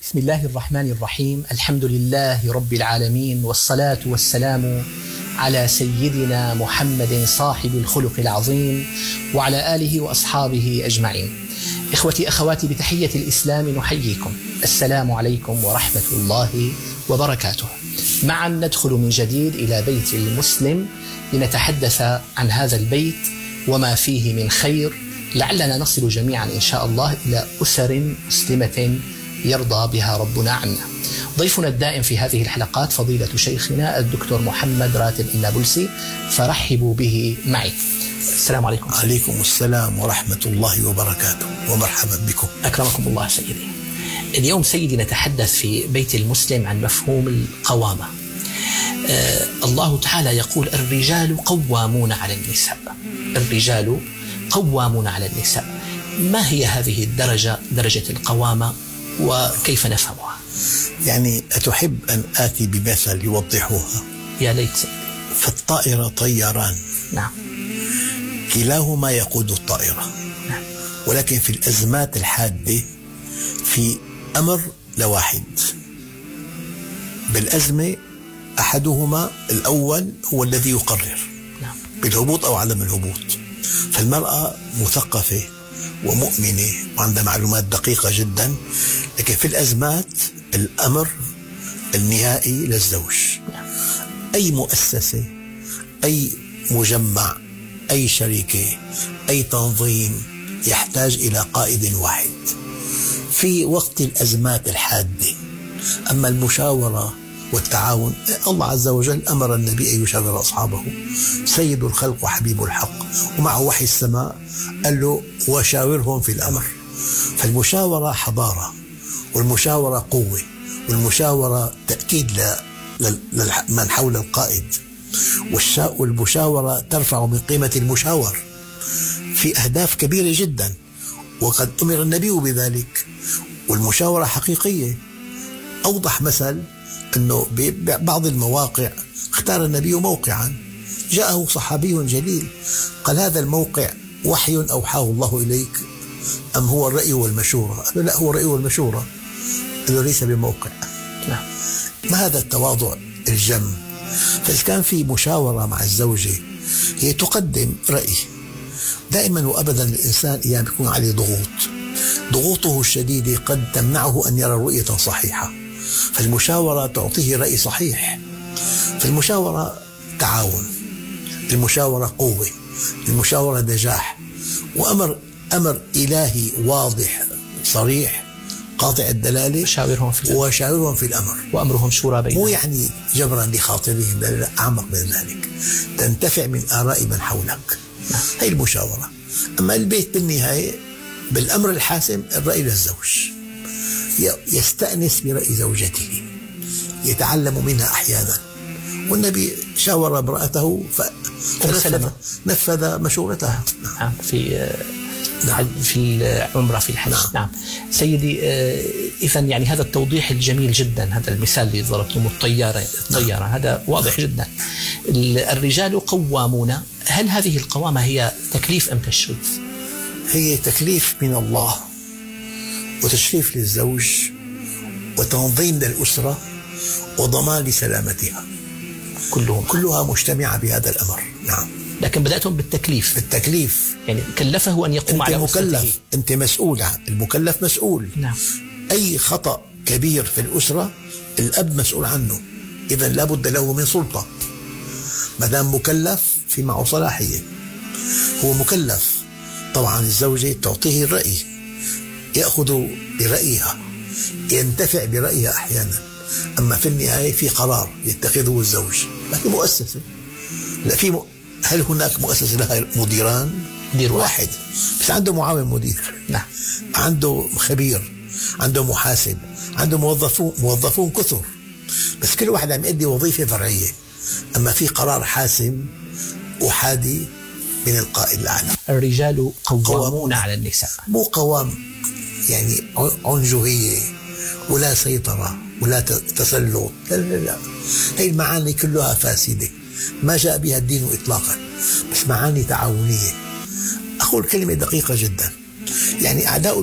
بسم الله الرحمن الرحيم. الحمد لله رب العالمين، والصلاة والسلام على سيدنا محمد صاحب الخلق العظيم وعلى آله وأصحابه أجمعين. إخوتي أخواتي، بتحية الإسلام نحييكم، السلام عليكم ورحمة الله وبركاته. معا ندخل من جديد إلى بيت المسلم لنتحدث عن هذا البيت وما فيه من خير، لعلنا نصل جميعا إن شاء الله إلى أسر مسلمة يرضى بها ربنا عنا. ضيفنا الدائم في هذه الحلقات فضيلة شيخنا الدكتور محمد راتب النابلسي، فرحبوا به معي. السلام عليكم. عليكم السلام ورحمة الله وبركاته، ومرحبا بكم. أكرمكم الله سيدي. اليوم سيدي نتحدث في بيت المسلم عن مفهوم القوامة. الله تعالى يقول: الرجال قوامون على النساء. الرجال قوامون على النساء. ما هي هذه الدرجة، درجة القوامة، وكيف نفهمها؟ يعني أتحب أن آتي بمثل يوضحها؟ يا ليت. فالطائرة طيران، نعم، كلاهما يقود الطائرة، نعم. ولكن في الأزمات الحادة في أمر لواحد. بالأزمة أحدهما الأول هو الذي يقرر، نعم، بالهبوط أو عدم الهبوط. فالمرأة مثقفة ومؤمنة وعندها معلومات دقيقة جدا، لكن في الأزمات الأمر النهائي للزوج. أي مؤسسة، أي مجمع، أي شركة، أي تنظيم يحتاج إلى قائد واحد في وقت الأزمات الحادة. أما المشاورة والتعاون، الله عز وجل أمر النبي أن يشاور أصحابه، سيد الخلق وحبيب الحق، ومعه وحي السماء قال له: وشاورهم في الأمر. فالمشاورة حضارة، والمشاورة قوة، والمشاورة تأكيد لمن حول القائد، والمشاورة ترفع من قيمة المشاور في أهداف كبيرة جدا، وقد أمر النبي بذلك. والمشاورة حقيقية. أوضح مثل أنه ببعض المواقع اختار النبي موقعا، جاءه صحابي جليل قال: هذا الموقع وحي أوحاه الله إليك أم هو الرأي والمشورة؟ قال له: لا، هو الرأي والمشورة. قال له: ليس بموقع. نعم. ما هذا التواضع الجم؟ فإذا كان في مشاورة مع الزوجة، هي تقدم رأي. دائما وأبدا الإنسان أيام يكون عليه ضغوطه الشديدة قد تمنعه أن يرى رؤية صحيحة، فالمشاورة تعطيه رأي صحيح. فالمشاورة تعاون، المشاورة قوة، المشاورة نجاح، وأمر إلهي واضح صريح قاطع الدلالة: وشاورهم في الأمر وأمرهم شورى بينهم. مو يعني جبرا لخاطرهم، لا، أعمق من ذلك، تنتفع من آراء من حولك. هي المشاورة. أما البيت بالنهاية بالأمر الحاسم الرأي للزوج، يستأنس برأي زوجته، يتعلم منها أحيانا. والنبي شاور امرأته فنفذ مشورتها. نعم. في العمرة، في الحج. نعم سيدي. إذن يعني هذا التوضيح الجميل جدا، هذا المثال اللي ضربتم الطيارة، هذا واضح جدا. الرجال قوامون. هل هذه القوامة هي تكليف أم تشريف؟ هي تكليف من الله، وتشريف للزوج، وتنظيم للأسرة، وضمان لسلامتها. كلها مجتمعة بهذا الأمر. نعم. لكن بدأتم بالتكليف. يعني كلفه أن يقوم على أسرته. أنت مسؤول، المكلف مسؤول. نعم. أي خطأ كبير في الأسرة الأب مسؤول عنه، إذا لابد له من سلطة. مدام مكلف في معه صلاحية، هو مكلف. طبعا الزوجة تعطيه الرأي، يأخذ برأيها، ينتفع برأيها أحيانا. أما في النهاية في قرار يتخذه الزوج. لكن مؤسسة، لا، هل هناك مؤسسة لها مديران؟ مدير واحد بس عنده معاون مدير. نعم. عنده خبير، عنده محاسب، عنده موظفون كثر، بس كل واحد عم يؤدي وظيفة فرعية. أما في قرار حاسم أحادي من القائد الأعلى. الرجال قوامون على النساء. مو قوام يعني عنجهية ولا سيطرة ولا تسلط، لا. هي المعاني كلها فاسدة، ما جاء بها الدين إطلاقا، بس معاني تعاونية. أقول كلمة دقيقة جدا، يعني أعداء